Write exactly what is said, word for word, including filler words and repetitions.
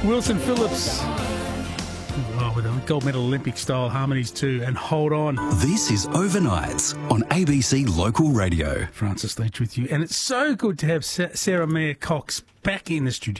Wilson Phillips. Oh, with a gold medal Olympic style harmonies too. And Hold On. This is Overnights on A B C Local Radio. Francis Leach with you. And it's so good to have Sarah Mayer Cox back in the studio.